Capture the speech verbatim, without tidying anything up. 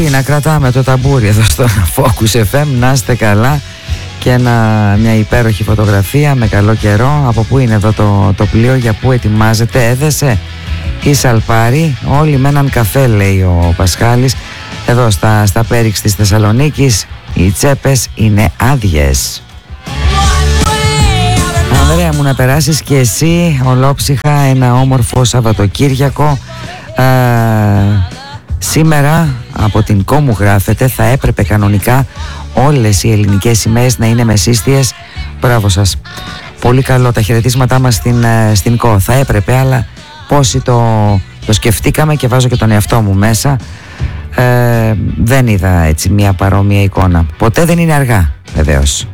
Να κρατάμε το ταμπούρι εδώ στο Focus εφ εμ. Να είστε καλά. Και ένα, μια υπέροχη φωτογραφία με καλό καιρό. Από πού είναι εδώ το, το πλοίο, για πού ετοιμάζεται, έδεσε ή σαλπάρει? Όλοι με έναν καφέ, λέει ο Πασχάλης. Εδώ στα, στα Πέριξ της Θεσσαλονίκης οι τσέπες είναι άδειες. Ανδρέα μου, να περάσεις και εσύ ολόψυχα ένα όμορφο Σαββατοκύριακο. ε, Σήμερα από την Κόμου γράφεται, θα έπρεπε κανονικά όλες οι ελληνικές σημαίες να είναι μεσίστιες. Μπράβο σας. Πολύ καλό, τα χαιρετίσματά μας στην, στην ΚΟ. Θα έπρεπε, αλλά πόσοι το, το σκεφτήκαμε, και βάζω και τον εαυτό μου μέσα, ε, δεν είδα έτσι μια παρόμοια εικόνα. Ποτέ δεν είναι αργά, βεβαίως.